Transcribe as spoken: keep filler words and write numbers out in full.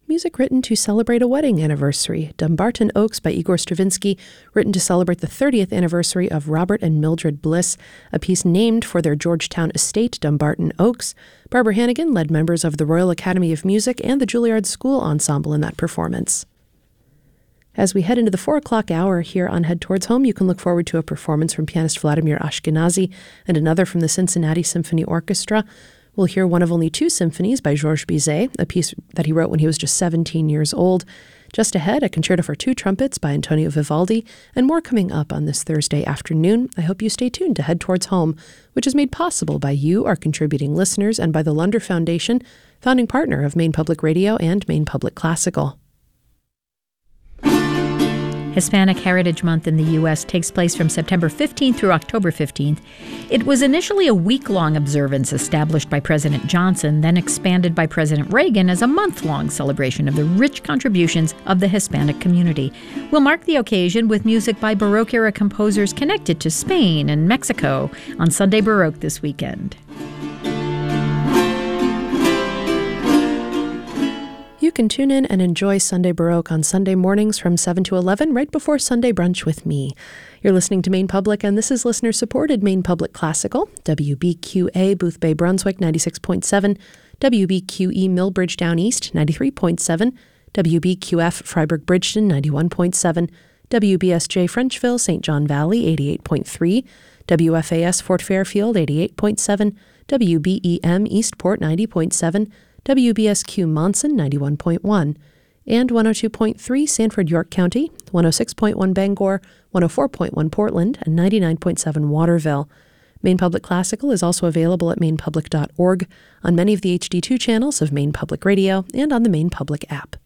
Music written to celebrate a wedding anniversary. Dumbarton Oaks by Igor Stravinsky, written to celebrate the thirtieth anniversary of Robert and Mildred Bliss, a piece named for their Georgetown estate, Dumbarton Oaks. Barbara Hannigan led members of the Royal Academy of Music and the Juilliard School Ensemble in that performance. As we head into the four o'clock hour here on Head Towards Home, you can look forward to a performance from pianist Vladimir Ashkenazy and another from the Cincinnati Symphony Orchestra. We'll hear one of only two symphonies by Georges Bizet, a piece that he wrote when he was just seventeen years old. Just ahead, a concerto for two trumpets by Antonio Vivaldi, and more coming up on this Thursday afternoon. I hope you stay tuned to Head Towards Home, which is made possible by you, our contributing listeners, and by the Lunder Foundation, founding partner of Maine Public Radio and Maine Public Classical. Hispanic Heritage Month in the U S takes place from September fifteenth through October fifteenth. It was initially a week-long observance established by President Johnson, then expanded by President Reagan as a month-long celebration of the rich contributions of the Hispanic community. We'll mark the occasion with music by Baroque-era composers connected to Spain and Mexico on Sunday Baroque this weekend. You can tune in and enjoy Sunday Baroque on Sunday mornings from seven to eleven, right before Sunday Brunch with me. You're listening to Maine Public, and this is listener-supported Maine Public Classical, W B Q A Boothbay Brunswick ninety-six point seven, W B Q E Millbridge Down East ninety-three point seven, W B Q F Freiburg Bridgeton ninety-one point seven, W B S J Frenchville Saint John Valley eighty-eight point three, W F A S Fort Fairfield eighty-eight point seven, W B E M Eastport ninety point seven, W B S Q Monson ninety-one point one, and one oh two point three Sanford York County, one oh six point one Bangor, one oh four point one Portland, and ninety-nine point seven Waterville. Maine Public Classical is also available at maine public dot org, on many of the H D two channels of Maine Public Radio, and on the Maine Public app.